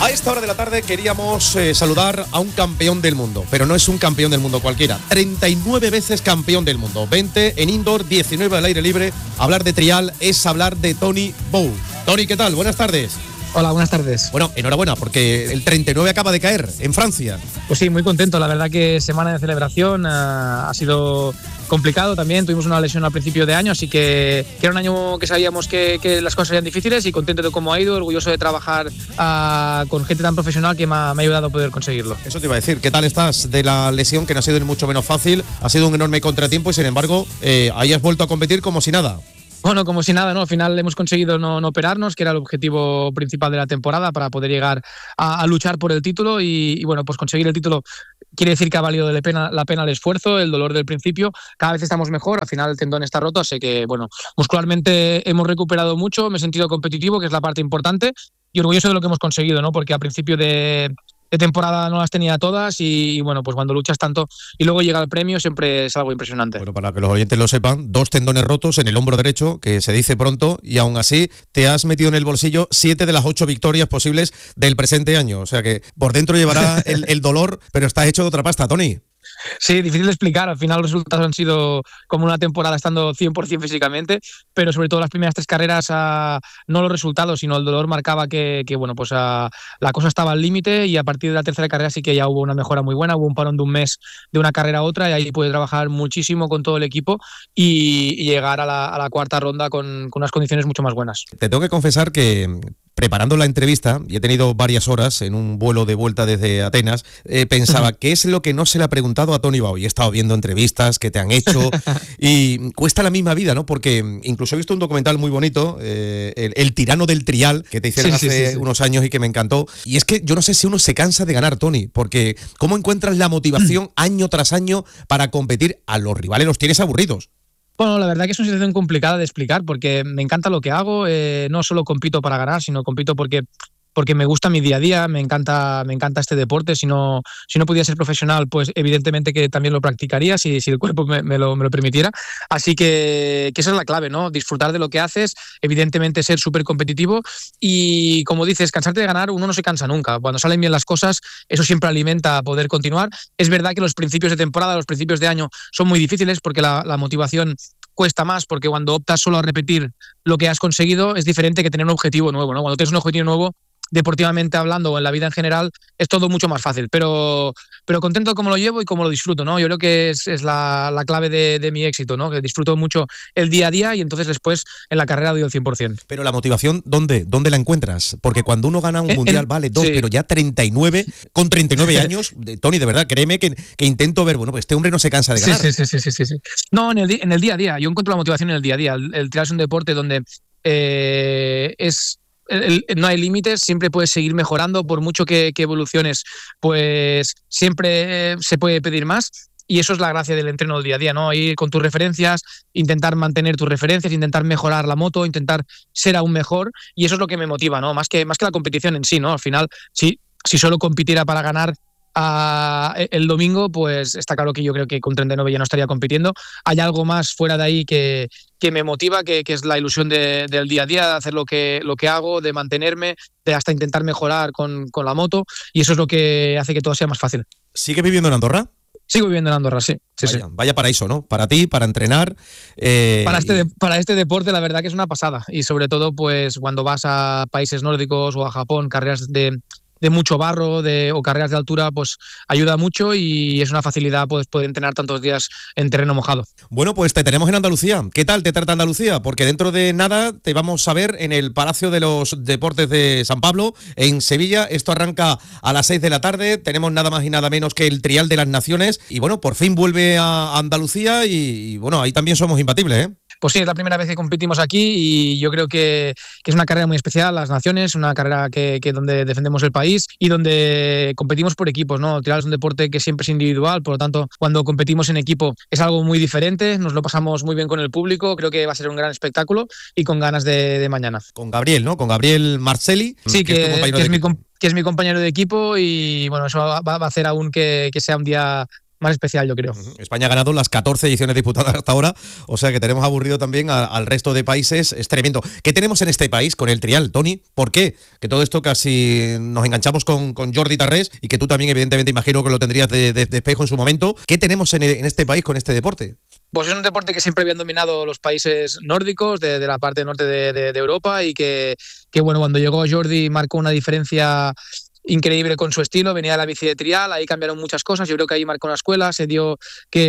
A esta hora de la tarde queríamos saludar a un campeón del mundo, pero no es un campeón del mundo cualquiera. 39 veces campeón del mundo, 20 en indoor, 19 al aire libre. Hablar de trial es hablar de Tony Bou. Tony, ¿qué tal? Buenas tardes. Hola, buenas tardes. Bueno, enhorabuena, porque el 39 acaba de caer en Francia. Pues sí, muy contento. La verdad que semana de celebración ha sido complicado también. Tuvimos una lesión al principio de año, así que era un año que sabíamos que las cosas serían difíciles y contento de cómo ha ido, orgulloso de trabajar con gente tan profesional que me ha ayudado a poder conseguirlo. Eso te iba a decir. ¿Qué tal estás de la lesión, que no ha sido ni mucho menos fácil? Ha sido un enorme contratiempo y, sin embargo, ahí has vuelto a competir como si nada. Bueno, como si nada, ¿no? Al final hemos conseguido no operarnos, que era el objetivo principal de la temporada, para poder llegar a luchar por el título y bueno, pues conseguir el título quiere decir que ha valido la pena el esfuerzo, el dolor del principio. Cada vez estamos mejor, al final el tendón está roto, así que bueno, muscularmente hemos recuperado mucho, me he sentido competitivo, que es la parte importante, y orgulloso de lo que hemos conseguido, ¿no? Porque a principio de temporada no las tenía todas y bueno, pues cuando luchas tanto y luego llega el premio siempre es algo impresionante. Bueno, para que los oyentes lo sepan, 2 tendones rotos en el hombro derecho, que se dice pronto, y aún así te has metido en el bolsillo 7 de las 8 victorias posibles del presente año. O sea que por dentro llevará el dolor, pero estás hecho de otra pasta, Tony. Sí, difícil de explicar. Al final los resultados han sido como una temporada estando 100% físicamente, pero sobre todo las primeras 3 carreras, no los resultados, sino el dolor marcaba que bueno, pues la cosa estaba al límite, y a partir de la tercera carrera sí que ya hubo una mejora muy buena, hubo un parón de un mes de una carrera a otra y ahí pude trabajar muchísimo con todo el equipo y llegar a la cuarta ronda con unas condiciones mucho más buenas. Te tengo que confesar que preparando la entrevista, y he tenido varias horas en un vuelo de vuelta desde Atenas, pensaba, ¿qué es lo que no se le ha preguntado a Tony Bou? Y he estado viendo entrevistas que te han hecho y cuesta la misma vida, ¿no? Porque incluso he visto un documental muy bonito, el tirano del trial, que te hicieron hace unos años y que me encantó. Y es que yo no sé si uno se cansa de ganar, Tony, porque ¿cómo encuentras la motivación año tras año para competir? A los rivales los tienes aburridos. Bueno, la verdad que es una situación complicada de explicar porque me encanta lo que hago, no solo compito para ganar, sino compito porque me gusta mi día a día, me encanta este deporte. Si no pudiera ser profesional, pues evidentemente que también lo practicaría si el cuerpo me lo permitiera. Así que esa es la clave, ¿no? Disfrutar de lo que haces, evidentemente ser súper competitivo y, como dices, cansarte de ganar, uno no se cansa nunca. Cuando salen bien las cosas, eso siempre alimenta a poder continuar. Es verdad que los principios de temporada, los principios de año son muy difíciles porque la motivación cuesta más, porque cuando optas solo a repetir lo que has conseguido es diferente que tener un objetivo nuevo, ¿no? Cuando tienes un objetivo nuevo, deportivamente hablando o en la vida en general, es todo mucho más fácil, pero contento de cómo lo llevo y cómo lo disfruto, ¿no? Yo creo que es la clave de mi éxito, ¿no? Que disfruto mucho el día a día y entonces después en la carrera doy el 100%. Pero la motivación, ¿dónde la encuentras? Porque cuando uno gana un mundial vale 2, sí, pero ya 39, con 39 años, Tony, de verdad, créeme que intento ver, bueno, pues este hombre no se cansa de ganar. Sí. No, en el día a día, yo encuentro la motivación en el día a día. El trial es un deporte donde no hay límites, siempre puedes seguir mejorando, por mucho que evoluciones, pues siempre se puede pedir más. Y eso es la gracia del entreno del día a día, ¿no? Ir con tus referencias, intentar mantener tus referencias, intentar mejorar la moto, intentar ser aún mejor. Y eso es lo que me motiva, ¿no? Más que la competición en sí, ¿no? Al final, si solo compitiera para ganar el domingo, pues está claro que yo creo que con 39 ya no estaría compitiendo. Hay algo más fuera de ahí que me motiva, que es la ilusión del día a día, de hacer lo que hago, de mantenerme, de hasta intentar mejorar con la moto, y eso es lo que hace que todo sea más fácil. ¿Sigue viviendo en Andorra? Sigo viviendo en Andorra, sí. Vaya paraíso, ¿no? Para ti, para entrenar. Para este deporte, la verdad que es una pasada. Y sobre todo, pues cuando vas a países nórdicos o a Japón, carreras de mucho barro o carreras de altura, pues ayuda mucho y es una facilidad poder entrenar tantos días en terreno mojado. Bueno, pues te tenemos en Andalucía. ¿Qué tal te trata Andalucía? Porque dentro de nada te vamos a ver en el Palacio de los Deportes de San Pablo, en Sevilla. Esto arranca a las 6 de la tarde. Tenemos nada más y nada menos que el Trial de las Naciones. Y bueno, por fin vuelve a Andalucía y bueno, ahí también somos imbatibles, ¿eh? Pues sí, es la primera vez que competimos aquí y yo creo que es una carrera muy especial, las Naciones, una carrera que donde defendemos el país y donde competimos por equipos, ¿no? El trial es un deporte que siempre es individual, por lo tanto, cuando competimos en equipo es algo muy diferente, nos lo pasamos muy bien con el público, creo que va a ser un gran espectáculo y con ganas de mañana. Con Gabriel, ¿no? Con Gabriel Marcelli, sí, que es mi compañero de equipo y bueno, eso va a hacer aún que sea un día más especial, yo creo. España ha ganado las 14 ediciones disputadas hasta ahora, o sea que tenemos aburrido también al resto de países, es tremendo. ¿Qué tenemos en este país con el trial, Toni? ¿Por qué? Que todo esto casi nos enganchamos con Jordi Tarrés y que tú también evidentemente imagino que lo tendrías de espejo en su momento. ¿Qué tenemos en este país con este deporte? Pues es un deporte que siempre habían dominado los países nórdicos de la parte norte de Europa y que bueno, cuando llegó Jordi marcó una diferencia increíble con su estilo, venía de la bici de trial, ahí cambiaron muchas cosas, yo creo que ahí marcó una escuela, se dio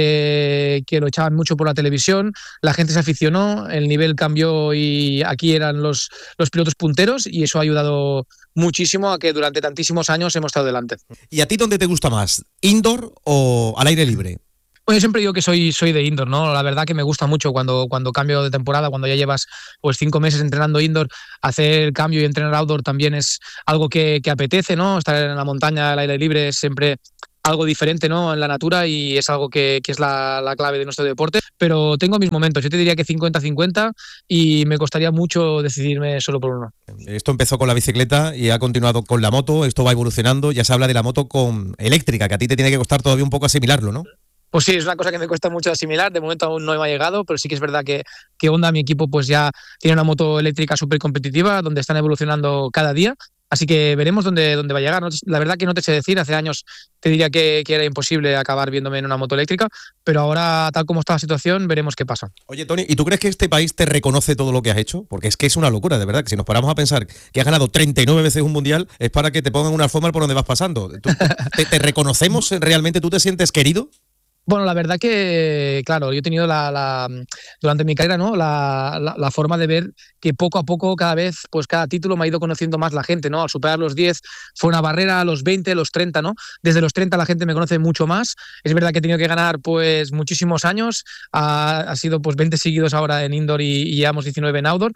que lo echaban mucho por la televisión, la gente se aficionó, el nivel cambió y aquí eran los pilotos punteros y eso ha ayudado muchísimo a que durante tantísimos años hemos estado delante. ¿Y a ti dónde te gusta más? ¿Indoor o al aire libre? Pues yo siempre digo que soy de indoor, ¿no? La verdad que me gusta mucho cuando cambio de temporada, cuando ya llevas pues 5 meses entrenando indoor, hacer el cambio y entrenar outdoor también es algo que apetece, ¿no? Estar en la montaña, al aire libre es siempre algo diferente, ¿no? En la natura y es algo que es la clave de nuestro deporte, pero tengo mis momentos, yo te diría que 50-50 y me costaría mucho decidirme solo por uno. Esto empezó con la bicicleta y ha continuado con la moto, esto va evolucionando, ya se habla de la moto con eléctrica, que a ti te tiene que costar todavía un poco asimilarlo, ¿no? Pues sí, es una cosa que me cuesta mucho asimilar, de momento aún no me ha llegado, pero sí que es verdad que Honda, mi equipo, pues ya tiene una moto eléctrica súper competitiva, donde están evolucionando cada día, así que veremos dónde va a llegar. La verdad que no te sé decir, hace años te diría que era imposible acabar viéndome en una moto eléctrica, pero ahora, tal como está la situación, veremos qué pasa. Oye, Toni, ¿y tú crees que este país te reconoce todo lo que has hecho? Porque es que es una locura, de verdad, que si nos paramos a pensar que has ganado 39 veces un mundial, es para que te pongan una alfombra por donde vas pasando. ¿Te reconocemos realmente? ¿Tú te sientes querido? Bueno, la verdad que, claro, yo he tenido durante mi carrera, ¿no? La forma de ver que poco a poco, cada vez, pues cada título me ha ido conociendo más la gente, ¿no? Al superar los 10 fue una barrera, a los 20, los 30, ¿no? Desde los 30 la gente me conoce mucho más. Es verdad que he tenido que ganar, pues, muchísimos años. Ha sido, pues, 20 seguidos ahora en indoor y llevamos 19 en outdoor.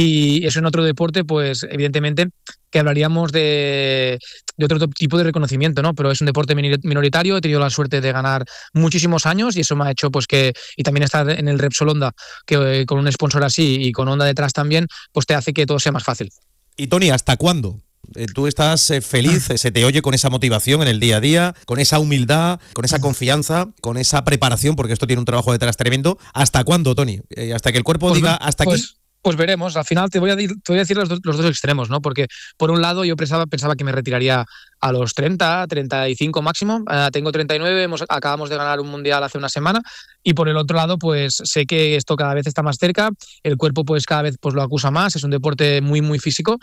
Y eso en otro deporte, pues, evidentemente, que hablaríamos de otro tipo de reconocimiento, ¿no? Pero es un deporte minoritario, he tenido la suerte de ganar muchísimos años y eso me ha hecho pues y también estar en el Repsol Honda, que con un sponsor así y con Honda detrás también, pues te hace que todo sea más fácil. Y Toni, ¿hasta cuándo? Tú estás feliz, se te oye con esa motivación en el día a día, con esa humildad, con esa confianza, con esa preparación, porque esto tiene un trabajo detrás tremendo. ¿Hasta cuándo, Toni? ¿Hasta que el cuerpo diga hasta aquí? Pues veremos, al final te voy a decir los dos extremos, ¿no? Porque por un lado yo pensaba que me retiraría a los 30, 35 máximo, tengo 39, acabamos de ganar un mundial hace una semana y por el otro lado pues sé que esto cada vez está más cerca, el cuerpo pues cada vez pues lo acusa más, es un deporte muy muy físico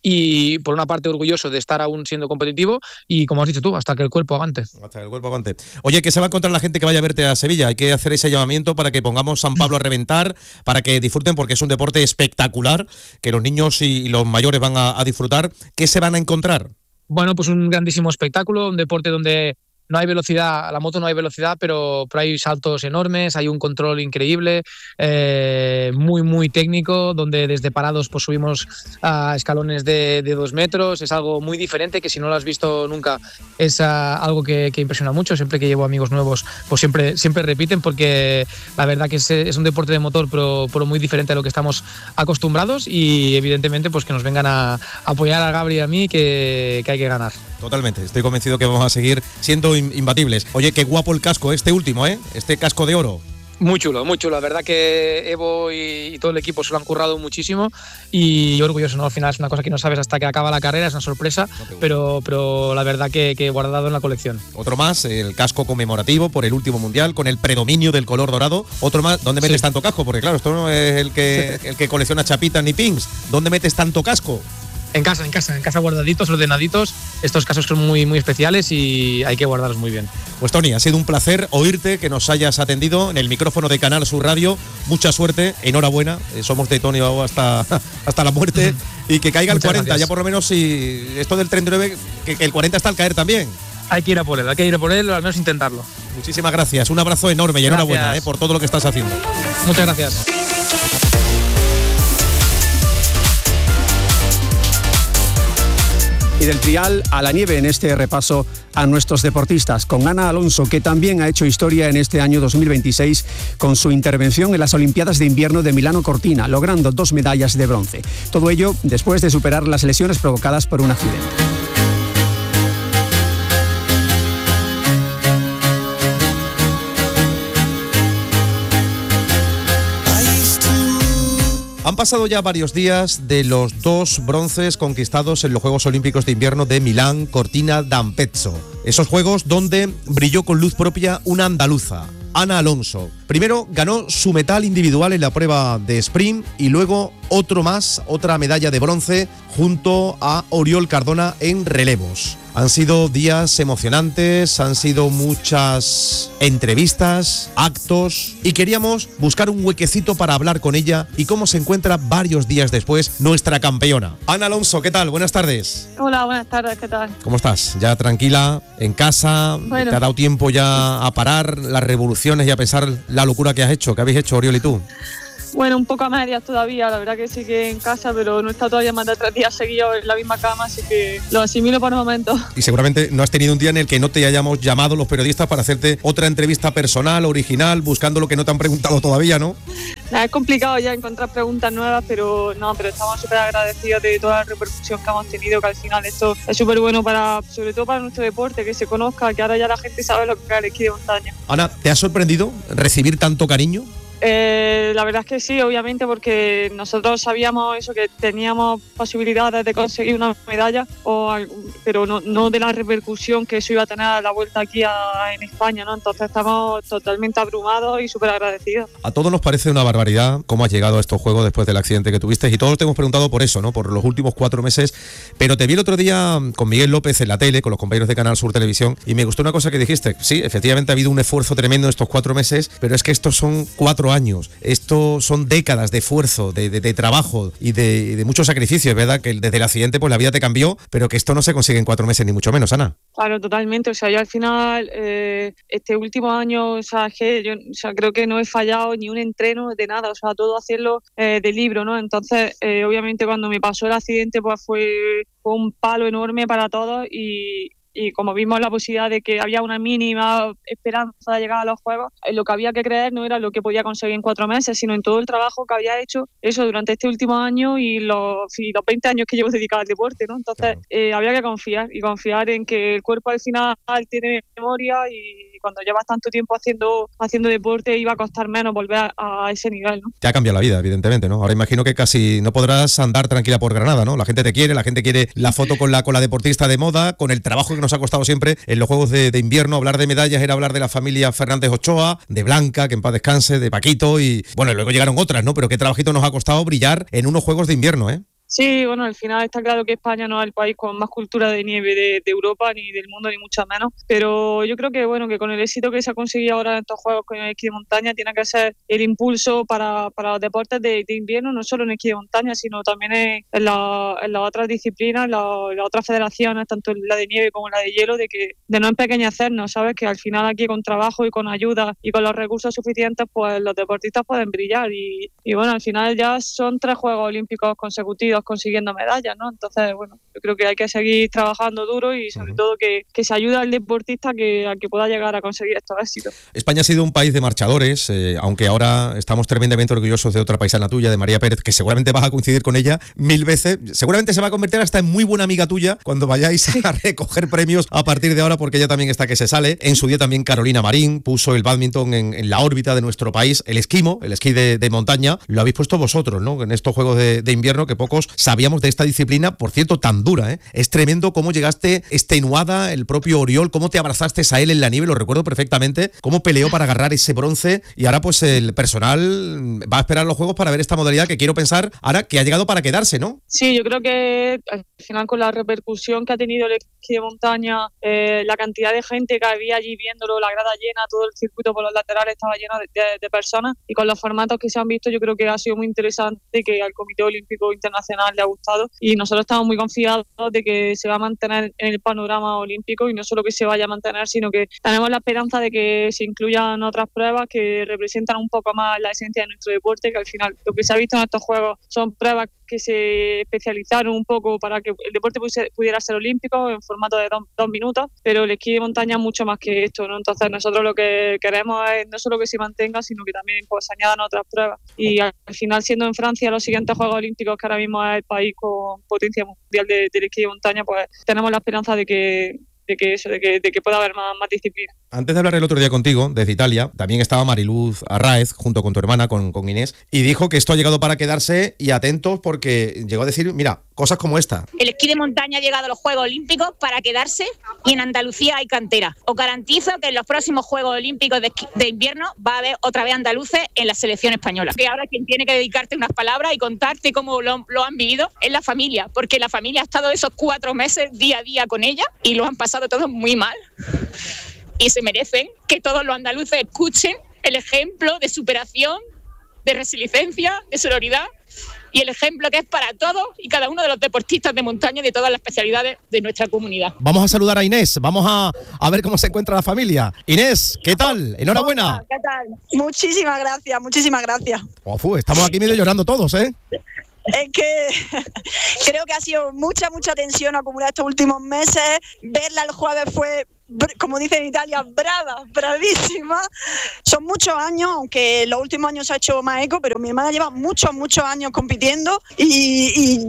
y por una parte orgulloso de estar aún siendo competitivo y como has dicho tú, hasta que el cuerpo aguante. Hasta que el cuerpo aguante. Oye, ¿qué se va a encontrar la gente que vaya a verte a Sevilla? Hay que hacer ese llamamiento para que pongamos San Pablo a reventar, para que disfruten porque es un deporte espectacular, que los niños y los mayores van a disfrutar. ¿Qué se van a encontrar? Bueno, pues un grandísimo espectáculo, un deporte donde no hay velocidad, la moto no hay velocidad, pero hay saltos enormes, hay un control increíble, muy, muy técnico, donde desde parados pues subimos a escalones de 2 metros, es algo muy diferente que si no lo has visto nunca es algo que impresiona mucho, siempre que llevo amigos nuevos pues siempre repiten porque la verdad que es un deporte de motor pero muy diferente a lo que estamos acostumbrados y evidentemente pues que nos vengan a apoyar a Gabri y a mí que hay que ganar. Totalmente, estoy convencido que vamos a seguir siendo imbatibles. Oye, qué guapo el casco, este último, este casco de oro. Muy chulo, la verdad que Evo y todo el equipo se lo han currado muchísimo y orgulloso, ¿no? Al final es una cosa que no sabes hasta que acaba la carrera, es una sorpresa, pero la verdad que he guardado en la colección. Otro más, el casco conmemorativo por el último mundial con el predominio del color dorado. Otro más, ¿dónde metes tanto casco? Porque claro, esto no es el que colecciona chapitas ni pins. ¿Dónde metes tanto casco? En casa guardaditos, ordenaditos. Estos casos son muy, muy especiales y hay que guardarlos muy bien. Pues Toni, ha sido un placer oírte, que nos hayas atendido en el micrófono de Canal Sur Radio. Mucha suerte, enhorabuena. Somos de Toni hasta la muerte. Y que caiga el 40, gracias. Ya por lo menos si esto del 39, que el 40 está al caer también. Hay que ir a por él, al menos intentarlo. Muchísimas gracias, un abrazo enorme y enhorabuena por todo lo que estás haciendo. Muchas gracias. Y del trial a la nieve en este repaso a nuestros deportistas, con Ana Alonso, que también ha hecho historia en este año 2026 con su intervención en las Olimpiadas de Invierno de Milano Cortina, logrando 2 medallas de bronce. Todo ello después de superar las lesiones provocadas por un accidente. Han pasado ya varios días de los 2 bronces conquistados en los Juegos Olímpicos de Invierno de Milán Cortina d'Ampezzo. Esos Juegos donde brilló con luz propia una andaluza, Ana Alonso. Primero ganó su metal individual en la prueba de sprint y luego otra medalla de bronce junto a Oriol Cardona en relevos. Han sido días emocionantes, han sido muchas entrevistas, actos y queríamos buscar un huequecito para hablar con ella y cómo se encuentra varios días después nuestra campeona. Ana Alonso, ¿qué tal? Buenas tardes. Hola, buenas tardes, ¿qué tal? ¿Cómo estás? ¿Ya tranquila, en casa? Bueno. ¿Te ha dado tiempo ya a parar las revoluciones y a pensar la locura que has hecho? ¿Qué habéis hecho, Oriol y tú? Bueno, un poco a medias todavía, la verdad que sí que en casa, pero no he estado todavía más de 3 días seguidos en la misma cama, así que lo asimilo por el momento. Y seguramente no has tenido un día en el que no te hayamos llamado los periodistas para hacerte otra entrevista personal, original, buscando lo que no te han preguntado todavía, ¿no? Es complicado ya encontrar preguntas nuevas, pero estamos súper agradecidos de toda la repercusión que hemos tenido, que al final esto es súper bueno sobre todo para nuestro deporte, que se conozca, que ahora ya la gente sabe lo que es el esquí de montaña. Ana, ¿te ha sorprendido recibir tanto cariño? La verdad es que sí, obviamente, porque nosotros sabíamos eso, que teníamos posibilidades de conseguir una medalla, pero no de la repercusión que eso iba a tener a la vuelta aquí en España, ¿no? Entonces estamos totalmente abrumados y súper agradecidos. A todos nos parece una barbaridad cómo has llegado a estos Juegos después del accidente que tuviste y todos te hemos preguntado por eso, ¿no? Por los últimos 4 meses, pero te vi el otro día con Miguel López en la tele, con los compañeros de Canal Sur Televisión, y me gustó una cosa que dijiste. Sí, efectivamente ha habido un esfuerzo tremendo en estos 4 meses, pero es que estos son 4 años. Esto son décadas de esfuerzo, de trabajo y de mucho sacrificio, ¿verdad? Que desde el accidente pues la vida te cambió, pero que esto no se consigue en 4 meses, ni mucho menos, Ana. Claro, totalmente. O sea, yo al final, este último año, creo que no he fallado ni un entreno de nada. O sea, todo hacerlo de libro, ¿no? Entonces, obviamente cuando me pasó el accidente, pues fue un palo enorme para todos y como vimos la posibilidad de que había una mínima esperanza de llegar a los Juegos, lo que había que creer no era lo que podía conseguir en 4 meses, sino en todo el trabajo que había hecho eso durante este último año y los 20 años que llevo dedicado al deporte, ¿no? Entonces había que confiar en que el cuerpo al final tiene memoria y cuando llevas tanto tiempo haciendo deporte iba a costar menos volver a ese nivel, ¿no? Te ha cambiado la vida, evidentemente, ¿no? Ahora imagino que casi no podrás andar tranquila por Granada, ¿no? La gente te quiere, la gente quiere la foto con la deportista de moda, con el trabajo que nos ha costado siempre en los Juegos de Invierno. Hablar de medallas era hablar de la familia Fernández Ochoa, de Blanca, que en paz descanse, de Paquito y, bueno, luego llegaron otras, ¿no? Pero qué trabajito nos ha costado brillar en unos Juegos de Invierno, ¿eh? Sí, bueno, al final está claro que España no es el país con más cultura de nieve de Europa ni del mundo, ni mucho menos, pero yo creo que bueno, que con el éxito que se ha conseguido ahora en estos Juegos con el esquí de montaña tiene que ser el impulso para los deportes de invierno, no solo en esquí de montaña, sino también en las otras disciplinas, las otras federaciones, tanto la de nieve como la de hielo, de no empequeñecernos, ¿sabes? Que al final aquí con trabajo y con ayuda y con los recursos suficientes, pues los deportistas pueden brillar y bueno, al final ya son 3 Juegos Olímpicos consecutivos consiguiendo medallas, ¿no? Entonces, bueno, yo creo que hay que seguir trabajando duro y sobre todo que se ayude al deportista a que pueda llegar a conseguir estos éxitos. España ha sido un país de marchadores, aunque ahora estamos tremendamente orgullosos de otra paisana tuya, de María Pérez, que seguramente vas a coincidir con ella 1000 veces. Seguramente se va a convertir hasta en muy buena amiga tuya cuando vayáis a recoger premios a partir de ahora, porque ella también está que se sale. En su día también Carolina Marín puso el bádminton en la órbita de nuestro país. El esquí de montaña, lo habéis puesto vosotros, ¿no? En estos Juegos de Invierno que pocos sabíamos de esta disciplina, por cierto, tan dura, ¿eh? Es tremendo cómo llegaste extenuada, el propio Oriol, cómo te abrazaste a él en la nieve, lo recuerdo perfectamente, cómo peleó para agarrar ese bronce y ahora pues el personal va a esperar los Juegos para ver esta modalidad que quiero pensar ahora que ha llegado para quedarse, ¿no? Sí, yo creo que al final con la repercusión que ha tenido el esquí de montaña, la cantidad de gente que había allí viéndolo, la grada llena, todo el circuito por los laterales estaba lleno de personas y con los formatos que se han visto yo creo que ha sido muy interesante y que al Comité Olímpico Internacional le ha gustado y nosotros estamos muy confiados de que se va a mantener en el panorama olímpico y no solo que se vaya a mantener, sino que tenemos la esperanza de que se incluyan otras pruebas que representan un poco más la esencia de nuestro deporte, que al final lo que se ha visto en estos Juegos son pruebas que se especializaron un poco para que el deporte pudiera ser olímpico en formato de 2 minutos, pero el esquí de montaña es mucho más que esto, ¿no? Entonces nosotros lo que queremos es no solo que se mantenga, sino que también pues, se añadan otras pruebas. Y al final, siendo en Francia los siguientes Juegos Olímpicos, que ahora mismo es el país con potencia mundial del esquí de montaña, pues tenemos la esperanza de que que pueda haber más disciplina. Antes de hablar el otro día contigo, desde Italia, también estaba Mariluz Arráez, junto con tu hermana, con Inés, y dijo que esto ha llegado para quedarse, y atentos porque llegó a decir, mira, cosas como esta. El esquí de montaña ha llegado a los Juegos Olímpicos para quedarse y en Andalucía hay cantera. Os garantizo que en los próximos Juegos Olímpicos de invierno va a haber otra vez andaluces en la selección española. Que ahora quien tiene que dedicarte unas palabras y contarte cómo lo han vivido es la familia, porque la familia ha estado esos 4 meses día a día con ella y lo han pasado todos muy mal. Y se merecen que todos los andaluces escuchen el ejemplo de superación, de resiliencia, de sororidad y el ejemplo que es para todos y cada uno de los deportistas de montaña y de todas las especialidades de nuestra comunidad. Vamos a saludar a Inés, vamos a ver cómo se encuentra la familia. Inés, ¿qué tal? Enhorabuena. Hola, ¿qué tal? Muchísimas gracias, muchísimas gracias. Estamos aquí medio llorando todos, ¿eh? Es que creo que ha sido mucha tensión acumulada estos últimos meses. Verla el jueves fue, como dicen en Italia, bravísima. Son muchos años, aunque los últimos años se ha hecho más eco, pero mi hermana lleva muchos años compitiendo y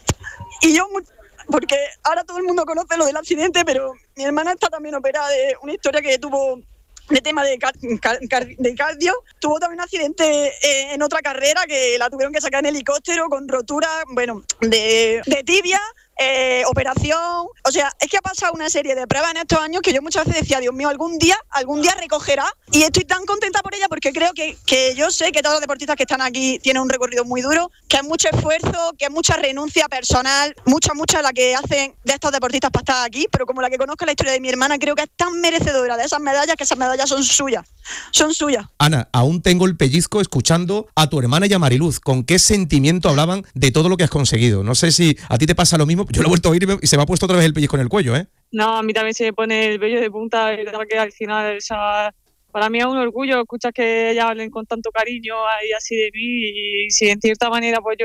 yo, porque ahora todo el mundo conoce lo del accidente, pero mi hermana está también operada de una historia que tuvo de tema de cardio. Tuvo también un accidente en otra carrera que la tuvieron que sacar en helicóptero con rotura, de tibia, operación. O sea, es que ha pasado una serie de pruebas en estos años que yo muchas veces decía, Dios mío, algún día recogerá, y estoy tan contenta por ella porque creo que yo sé que todos los deportistas que están aquí tienen un recorrido muy duro, que es mucho esfuerzo, que es mucha renuncia personal, mucha la que hacen de estos deportistas para estar aquí, pero como la que conozco la historia de mi hermana, creo que es tan merecedora de esas medallas que esas medallas son suyas. Ana, aún tengo el pellizco escuchando a tu hermana y a Mariluz. ¿Con qué sentimiento hablaban de todo lo que has conseguido? No sé si a ti te pasa lo mismo. Yo lo he vuelto a oír y se me ha puesto otra vez el pellizco en el cuello, ¿eh? No, a mí también se me pone el vello de punta, y verdad que al final, o sea, para mí es un orgullo escuchar que ellas hablen con tanto cariño y así de mí, y si en cierta manera pues yo,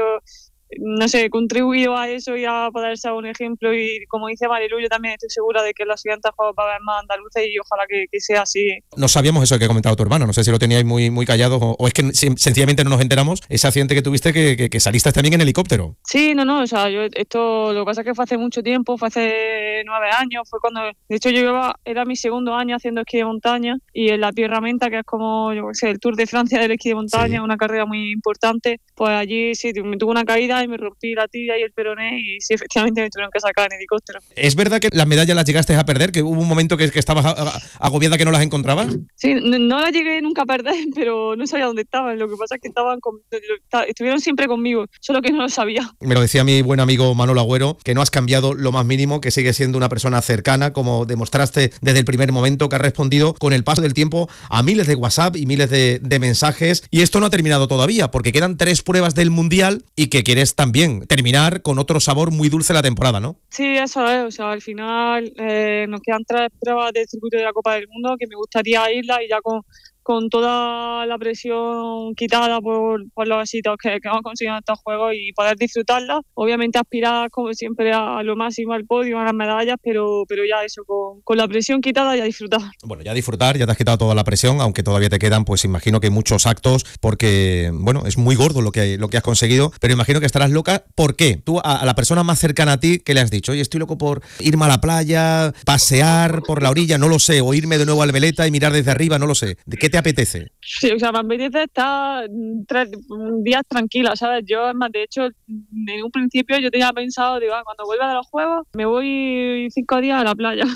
no sé, he contribuido a eso y a poder ser un ejemplo, y como dice Marilu, yo también estoy segura de que en los siguientes juegos va a haber más andaluces y ojalá que sea así. No sabíamos eso que ha comentado tu hermana, no sé si lo teníais muy callado o es que sencillamente no nos enteramos, ese accidente que tuviste que saliste también en helicóptero. Sí, no, o sea, esto lo que pasa es que fue hace mucho tiempo, fue hace 9 años, fue cuando, de hecho era mi segundo año haciendo esquí de montaña, y en la Pierramenta, que es como, yo qué sé, el Tour de Francia del esquí de montaña, sí, una carrera muy importante, pues allí sí, me tuve una caída y me rompí la tibia y el peroné, y sí, efectivamente me tuvieron que sacar en helicóptero. ¿Es verdad que las medallas las llegaste a perder? ¿Que hubo un momento que estabas agobiada que no las encontrabas? Sí, no las llegué nunca a perder, pero no sabía dónde estaban. Lo que pasa es que estuvieron siempre conmigo, solo que no lo sabía. Me lo decía mi buen amigo Manolo Agüero, que no has cambiado lo más mínimo, que sigues siendo una persona cercana, como demostraste desde el primer momento, que has respondido con el paso del tiempo a miles de WhatsApp y miles de mensajes. Y esto no ha terminado todavía, porque quedan 3 pruebas del Mundial y que quieres también terminar con otro sabor muy dulce la temporada, ¿no? Sí, eso es. O sea, al final nos quedan 3 pruebas del circuito de la Copa del Mundo que me gustaría irlas, y ya con toda la presión quitada por los éxitos que hemos conseguido en estos juegos y poder disfrutarlas. Obviamente aspirar, como siempre, a lo máximo, al podio, a las medallas, pero ya eso, con la presión quitada, ya disfrutar. Bueno, ya disfrutar, ya te has quitado toda la presión, aunque todavía te quedan, pues imagino que muchos actos, porque, bueno, es muy gordo lo que has conseguido, pero imagino que estarás loca. ¿Por qué? Tú, a la persona más cercana a ti, ¿qué le has dicho? Oye, estoy loco por irme a la playa, pasear por la orilla, no lo sé, o irme de nuevo al Veleta y mirar desde arriba, no lo sé. ¿De qué te apetece? Sí, o sea, me apetece estar 3 días tranquila, ¿sabes? Yo, además, de hecho, en un principio yo tenía pensado, digo, cuando vuelva de los juegos me voy 5 días a la playa.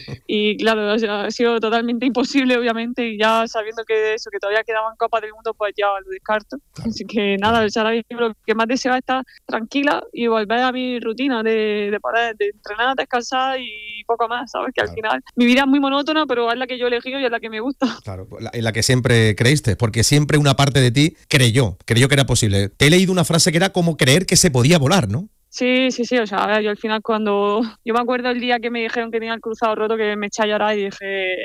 Y claro, o sea, ha sido totalmente imposible, obviamente, y ya sabiendo que todavía quedaban Copas del Mundo, pues ya lo descarto. Claro. Así que nada, o sea, ahora mismo lo que más deseo es estar tranquila y volver a mi rutina de poder de entrenar, descansar y poco más, ¿sabes? Que al final mi vida es muy monótona, pero es la que yo he elegido y es la que me gusta. Claro, en la que siempre creíste, porque siempre una parte de ti creyó que era posible. Te he leído una frase que era como creer que se podía volar, ¿no? Sí, o sea, a ver, yo al final yo me acuerdo el día que me dijeron que tenía el cruzado roto, que me eché a llorar y dije,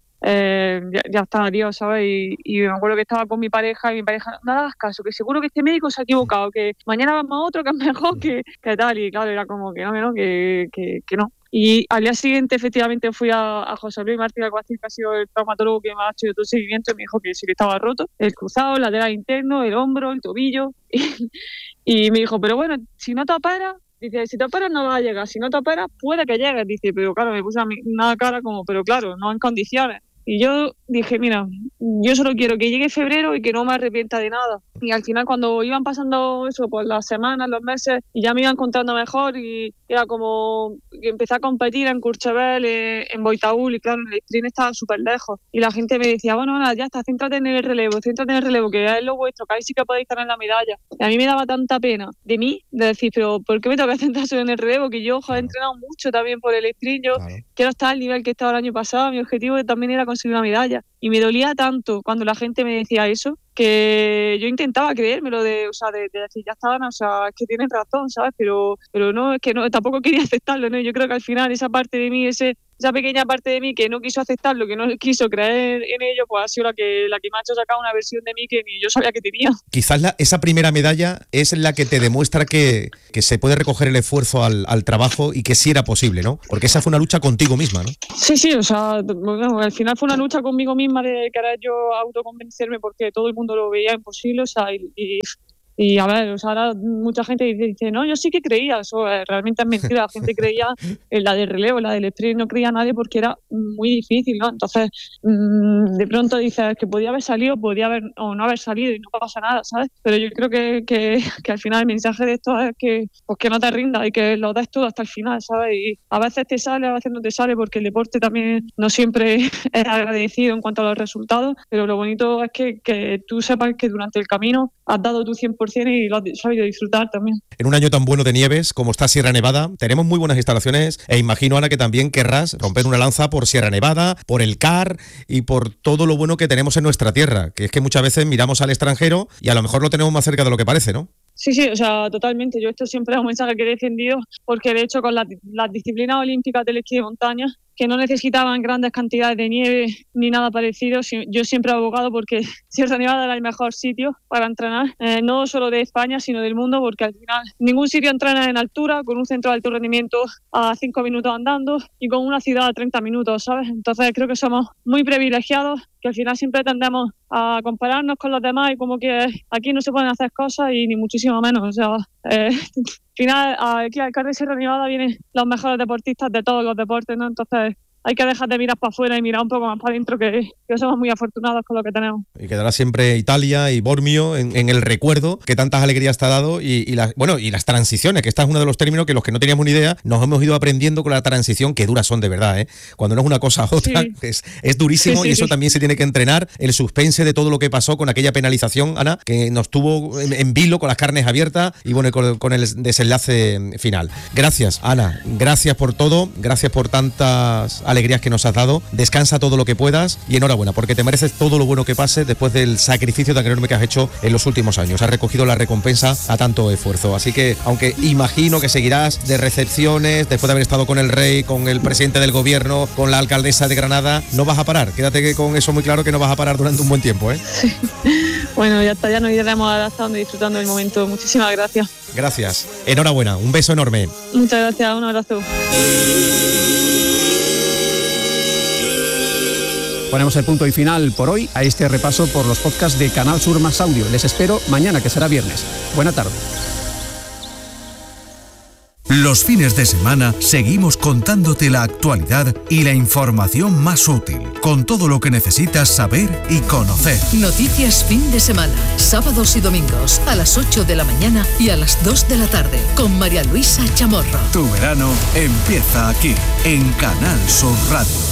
ya está, Dios, ¿sabes? Y me acuerdo que estaba con mi pareja y mi pareja, no hagas caso, que seguro que este médico se ha equivocado, que mañana vamos a otro que es mejor, que tal, y claro, era como que no, que no. Y al día siguiente, efectivamente, fui a José Luis Martínez Alguacil, que ha sido el traumatólogo que me ha hecho todo el seguimiento, y me dijo que sí, que estaba roto, el cruzado, el lateral interno, el hombro, el tobillo, y me dijo, pero bueno, si no te operas, dice, si te operas no vas a llegar, si no te operas puede que llegues. Dice, pero claro, me puse una cara como, pero claro, no en condiciones. Y yo dije, mira, yo solo quiero que llegue febrero y que no me arrepienta de nada. Y al final cuando iban pasando eso, pues las semanas, los meses, y ya me iba encontrando mejor y era como que empecé a competir en Courchevel, en Boitaúl, y claro, el sprint estaba súper lejos. Y la gente me decía, bueno, nada, ya está, céntrate en el relevo, que es lo vuestro, que ahí sí que podéis estar en la medalla. Y a mí me daba tanta pena de mí, de decir, pero ¿por qué me tengo que centrar solo en el relevo? Que yo he entrenado mucho también por el sprint, yo quiero estar al nivel que estaba el año pasado, mi objetivo también era conseguir una medalla. Y me dolía tanto cuando la gente me decía eso, que yo intentaba creérmelo de decir, ya estaban, o sea, es que tienen razón, ¿sabes? Pero no, es que no, tampoco quería aceptarlo, ¿no? Yo creo que al final esa parte de mí, esa pequeña parte de mí que no quiso aceptarlo, que no quiso creer en ello, pues ha sido la que me ha hecho sacar una versión de mí que ni yo sabía que tenía. Quizás esa primera medalla es la que te demuestra que se puede recoger el esfuerzo al trabajo y que sí era posible, ¿no? Porque esa fue una lucha contigo misma, ¿no? Sí, o sea, bueno, al final fue una lucha conmigo misma de querer yo autoconvencerme porque todo el mundo lo veía imposible, o sea, y a ver, o sea, ahora mucha gente dice, no, yo sí que creía, eso realmente es mentira, la gente creía en la de relevo, la del sprint no creía nadie porque era muy difícil, ¿no? Entonces, de pronto dices que podía haber salido, o no haber salido y no pasa nada, ¿sabes? Pero yo creo que al final el mensaje de esto es que no te rindas y que lo des todo hasta el final, ¿sabes? Y a veces te sale, a veces no te sale porque el deporte también no siempre es agradecido en cuanto a los resultados, pero lo bonito es que tú sepas que durante el camino has dado tu 100% y lo has sabido disfrutar también. En un año tan bueno de nieves como está Sierra Nevada, tenemos muy buenas instalaciones e imagino, Ana, que también querrás romper una lanza por Sierra Nevada, por el CAR y por todo lo bueno que tenemos en nuestra tierra, que es que muchas veces miramos al extranjero y a lo mejor lo tenemos más cerca de lo que parece, ¿no? Sí, o sea, totalmente. Yo esto siempre es un mensaje que he defendido porque de hecho con las disciplinas olímpicas del esquí de montaña, que no necesitaban grandes cantidades de nieve ni nada parecido, yo siempre he abogado porque Sierra Nevada era el mejor sitio para entrenar, no solo de España sino del mundo, porque al final ningún sitio entrena en altura, con un centro de alto rendimiento a 5 minutos andando y con una ciudad a 30 minutos, ¿sabes? Entonces creo que somos muy privilegiados, que al final siempre tendemos a compararnos con los demás y como que aquí no se pueden hacer cosas y ni muchísimo menos, o sea, al final aquí al CAR de Sierra Nevada vienen los mejores deportistas de todos los deportes, ¿no? Entonces hay que dejar de mirar para afuera y mirar un poco más para adentro, que somos muy afortunados con lo que tenemos. Y quedará siempre Italia y Bormio en el recuerdo que tantas alegrías te ha dado y las transiciones, que esta es uno de los términos que los que no teníamos ni idea nos hemos ido aprendiendo con la transición, que duras son de verdad, ¿eh? Cuando no es una cosa a otra, sí. es durísimo, y eso también se tiene que entrenar, el suspense de todo lo que pasó con aquella penalización, Ana, que nos tuvo en vilo con las carnes abiertas y bueno, con el desenlace final. Gracias, Ana, gracias por todo, gracias por tantas alegrías que nos has dado, descansa todo lo que puedas y enhorabuena, porque te mereces todo lo bueno que pase después del sacrificio tan enorme que has hecho en los últimos años. Has recogido la recompensa a tanto esfuerzo, así que aunque imagino que seguirás de recepciones después de haber estado con el rey, con el presidente del gobierno, con la alcaldesa de Granada, no vas a parar, quédate con eso muy claro, que no vas a parar durante un buen tiempo, ¿eh? Bueno, ya está, ya nos iremos adaptando y disfrutando del momento. Muchísimas gracias. Gracias, enhorabuena, un beso enorme. Muchas gracias, un abrazo. Ponemos el punto y final por hoy a este repaso por los podcasts de Canal Sur Más Audio. Les espero mañana, que será viernes. Buena tarde. Los fines de semana seguimos contándote la actualidad y la información más útil, con todo lo que necesitas saber y conocer. Noticias fin de semana, sábados y domingos, a las 8 de la mañana y a las 2 de la tarde, con María Luisa Chamorro. Tu verano empieza aquí, en Canal Sur Radio.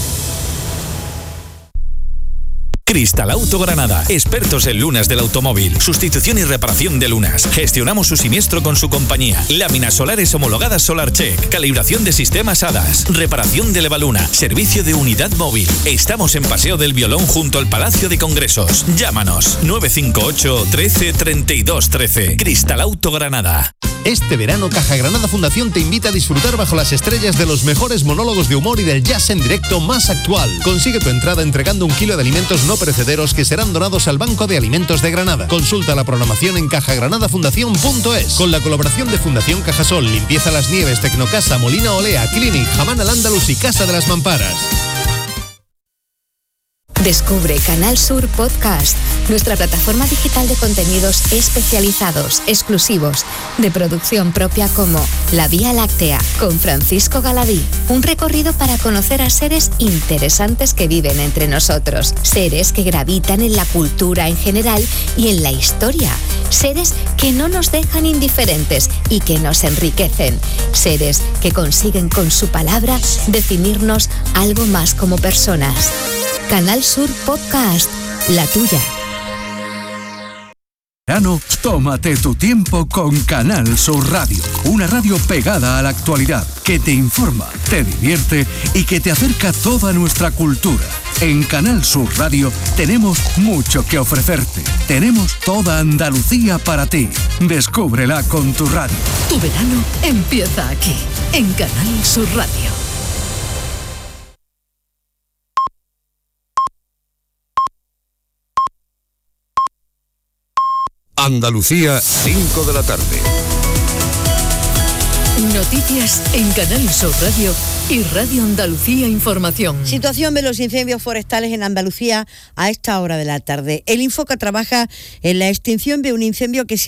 Cristalauto Granada, expertos en lunas del automóvil, sustitución y reparación de lunas. Gestionamos su siniestro con su compañía. Láminas solares homologadas SolarCheck, calibración de sistemas HADAS, reparación de Levaluna, servicio de unidad móvil. Estamos en Paseo del Violón junto al Palacio de Congresos. Llámanos 958 13 32 13. Cristalauto Granada. Este verano Caja Granada Fundación te invita a disfrutar bajo las estrellas de los mejores monólogos de humor y del jazz en directo más actual. Consigue tu entrada entregando 1 kilo de alimentos no perecederos que serán donados al Banco de Alimentos de Granada. Consulta la programación en cajagranadafundación.es. Con la colaboración de Fundación Cajasol, Limpieza Las Nieves, Tecnocasa, Molina Olea, Clinic, Jamán al Andalus y Casa de las Mamparas. Descubre Canal Sur Podcast, nuestra plataforma digital de contenidos especializados, exclusivos, de producción propia como La Vía Láctea, con Francisco Galadí. Un recorrido para conocer a seres interesantes que viven entre nosotros, seres que gravitan en la cultura en general y en la historia, seres que no nos dejan indiferentes y que nos enriquecen, seres que consiguen con su palabra definirnos algo más como personas. Canal Sur Podcast, la tuya. Tómate tu tiempo con Canal Sur Radio, una radio pegada a la actualidad, que te informa, te divierte y que te acerca toda nuestra cultura. En Canal Sur Radio tenemos mucho que ofrecerte. Tenemos toda Andalucía para ti. Descúbrela con tu radio. Tu verano empieza aquí, en Canal Sur Radio. Andalucía, 5 de la tarde. Noticias en Canal Sur Radio y Radio Andalucía Información. Situación de los incendios forestales en Andalucía a esta hora de la tarde. El Infoca trabaja en la extinción de un incendio que se